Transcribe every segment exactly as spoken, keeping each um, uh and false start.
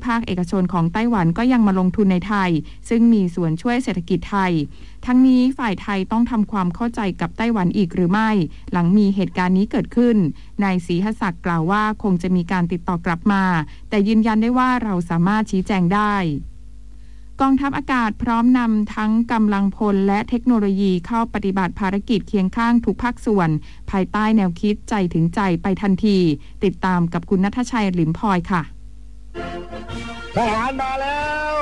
ภาคเอกชนของไต้หวันก็ยังมาลงทุนในไทยซึ่งมีส่วนช่วยเศรษฐกิจไทยทั้งนี้ฝ่ายไทยต้องทำความเข้าใจกับไต้หวันอีกหรือไม่หลังมีเหตุการณ์นี้เกิดขึ้นนายศรีหศักดิ์กล่าวว่าคงจะมีการติดต่อกลับมาแต่ยืนยันได้ว่าเราสามารถชี้แจงได้กองทัพอากาศพร้อมนำทั้งกำลังพลและเทคโนโลยีเข้าปฏิบัติภารกิจเคียงข้างทุกภาคส่วนภายใต้แนวคิดใจถึงใจไปทันทีติดตามกับคุณณัฐชัยหลิมพลอยค่ะทหารมาแล้ว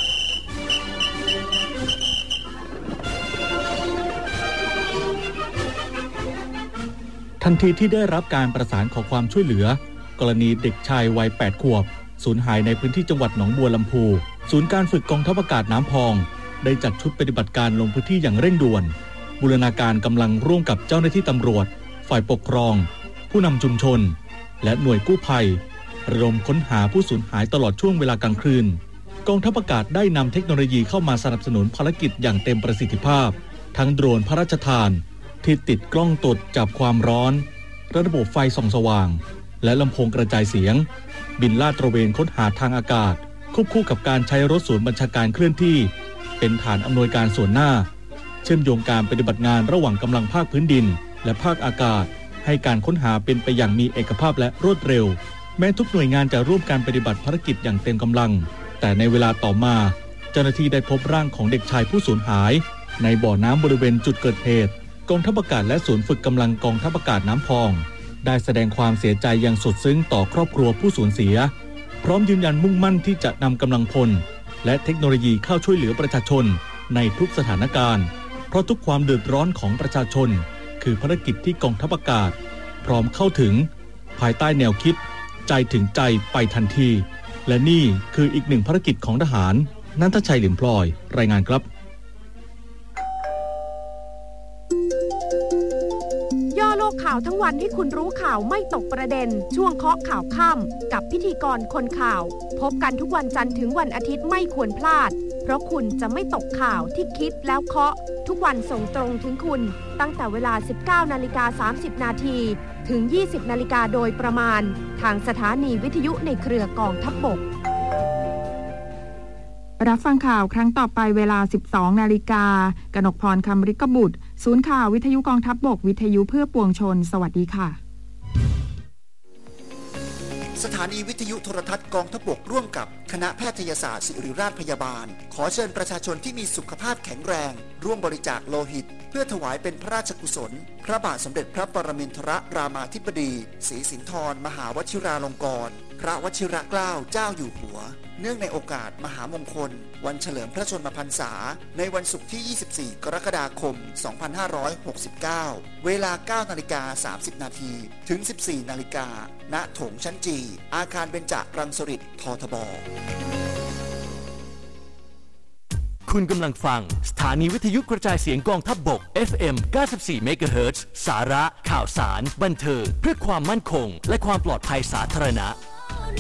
ทันทีที่ได้รับการประสานขอความช่วยเหลือกรณีเด็กชายวัยแปดขวบสูญหายในพื้นที่จังหวัดหนองบัวลำพูศูนย์การฝึกกองทัพอากาศน้ำพองได้จัดชุดปฏิบัติการลงพื้นที่อย่างเร่งด่วนบูรณาการกำลังร่วมกับเจ้าหน้าที่ตำรวจฝ่ายปกครองผู้นำชุมชนและหน่วยกู้ภัยระดมค้นหาผู้สูญหายตลอดช่วงเวลากลางคืนกองทัพอากาศได้นำเทคโนโลยีเข้ามาสนับสนุนภารกิจอย่างเต็มประสิทธิภาพทั้งโดรนพระราชทานที่ติดกล้องตรวจจับความร้อนระบบไฟส่องสว่างและลำโพงกระจายเสียงบินลาดตระเวนค้นหาทางอากาศควบคู่กับการใช้รถศูนย์บัญชาการเคลื่อนที่เป็นฐานอำนวยการส่วนหน้าเชื่อมโยงการปฏิบัติงานระหว่างกำลังภาคพื้นดินและภาคอากาศให้การค้นหาเป็นไปอย่างมีเอกภาพและรวดเร็วแม้ทุกหน่วยงานจะร่วมการปฏิบัติภารกิจอย่างเต็มกำลังแต่ในเวลาต่อมาเจ้าหน้าที่ได้พบร่างของเด็กชายผู้สูญหายในบ่อน้ำบริเวณจุดเกิดเหตุกองทัพอากาศและศูนย์ฝึกกำลังกองทัพอากาศน้ำพองได้แสดงความเสียใจอย่างสุดซึ้งต่อครอบครัวผู้สูญเสียพร้อมยืนยันมุ่งมั่นที่จะนำกำลังพลและเทคโนโลยีเข้าช่วยเหลือประชาชนในทุกสถานการณ์เพราะทุกความเดือดร้อนของประชาชนคือภารกิจที่กองทัพอากาศพร้อมเข้าถึงภายใต้แนวคิดใจถึงใจไปทันทีและนี่คืออีกหนึ่งภารกิจของทหารณัฐชัยหลิมพลอยรายงานครับย่อโลกข่าวทั้งวันให้คุณรู้ข่าวไม่ตกประเด็นช่วงเคาะข่าวค่ำกับพิธีกรคนข่าวพบกันทุกวันจันทร์ถึงวันอาทิตย์ไม่ควรพลาดเพราะคุณจะไม่ตกข่าวที่คิดแล้วเคาะทุกวันส่งตรงถึงคุณตั้งแต่เวลา สิบเก้านาฬิกาสามสิบนาทีถึง ยี่สิบนาฬิกาโดยประมาณทางสถานีวิทยุในเครือกองทัพบกรับฟังข่าวครั้งต่อไปเวลา สิบสองนาฬิกากนกพรคำฤกบุตรศูนย์ข่าววิทยุกองทัพบกวิทยุเพื่อปวงชนสวัสดีค่ะสถานีวิทยุโทรทัศน์กองทัพบกร่วมกับคณะแพทยศาสตร์ศิริราชพยาบาลขอเชิญประชาชนที่มีสุขภาพแข็งแรงร่วมบริจาคโลหิตเพื่อถวายเป็นพระราชกุศลพระบาทสมเด็จพระปรมินทรรามาธิบดีศรีสินธรมหาวชิราลงกรณ์พระวชิรเกล้าเจ้าอยู่หัวเนื่องในโอกาสมหามงคลวันเฉลิมพระชนมพรรษาในวันศุกร์ที่ยี่สิบสี่กรกฎาคมสองพันห้าร้อยหกสิบเก้าเวลา เก้านาฬิกาสามสิบนาทีถึง สิบสี่นาฬิกาณโถงชั้นจีอาคารเบญจรังสฤษฎ์ททบคุณกำลังฟังสถานีวิทยุกระจายเสียงกองทัพบก เอฟ เอ็ม เก้าสิบสี่ เมกะเฮิรตซ์ สาระข่าวสารบันเทิงเพื่อความมั่นคงและความปลอดภัยสาธารณะ